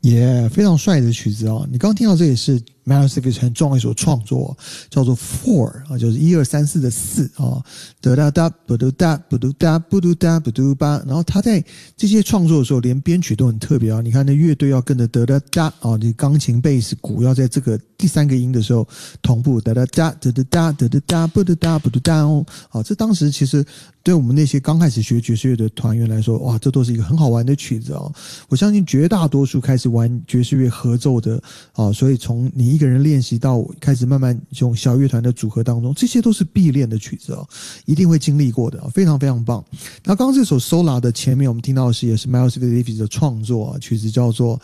也非常帅的曲子啊！你刚刚听到这也是 Miles Davis 很重要的一首创作，叫做 Four 啊，就是1、2、3、4的4啊，哒哒哒不嘟哒不嘟哒不嘟哒不嘟吧。然后他在这些创作的时候，连编曲都很特别啊！你看那乐队要跟着哒哒哒啊，你钢琴、贝斯、鼓要在这个第3个音的时候同步哒哒哒哒哒哒哒哒哒不嘟哒不嘟哒哦。好，这当时其实对我们那些刚开始学爵士乐的团员来说，哇，这都是一个很好玩的曲子啊！我相信绝大多数开始玩爵士乐合奏的啊，所以从你一个人练习到开始慢慢用小乐团的组合当中，这些都是必练的曲子啊，一定会经历过的啊，非常非常棒。那刚刚这首 Solar 的前面我们听到的是也是 Miles Davis 的创作啊，曲子叫做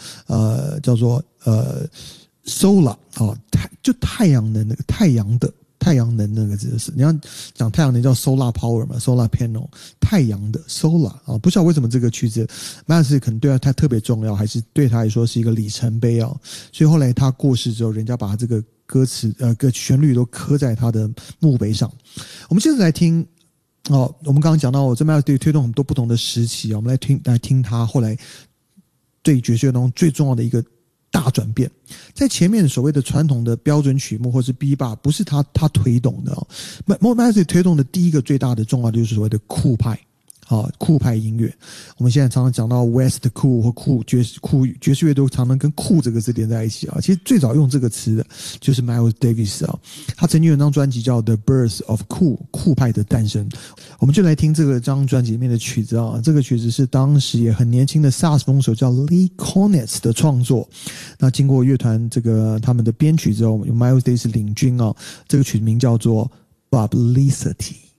Solar 啊，就太阳能那个太阳能那个字是，你要讲太阳能叫 solar power 嘛 ，solar panel 太阳的 solar 啊，不知道为什么这个曲子 Miles 可能对他特别重要，还是对他来说是一个里程碑啊，所以后来他过世之后，人家把这个歌词旋律都刻在他的墓碑上。我们接着来听哦，我们刚刚讲到这 Miles 推动很多不同的时期啊，我们来听他后来对爵士乐当中最重要的一个大转变，在前面所谓的传统的标准曲目或是 bebop 不是他推动的哦。Miles 推动的第一个最大的重要就是所谓的酷派酷派音乐。我们现在常常讲到 West Cool 或爵士乐都常常跟酷这个字连在一起啊。其实最早用这个词的就是 Miles Davis 啊，他曾经有一张专辑叫 The Birth of Cool 酷派的诞生。我们就来听这张专辑里面的曲子啊，这个曲子是当时也很年轻的萨克斯风手叫 Lee Konitz 的创作。那经过乐团他们的编曲之后，由 Miles Davis 领军啊，这个曲子名叫做 Publicity。